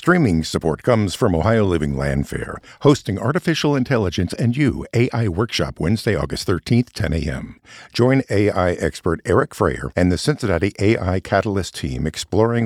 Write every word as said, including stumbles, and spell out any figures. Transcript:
Streaming support comes from Ohio Living Landfair, hosting Artificial Intelligence and You A I Workshop Wednesday, August thirteenth, ten a.m. Join A I expert Eric Freyer and the Cincinnati A I Catalyst team exploring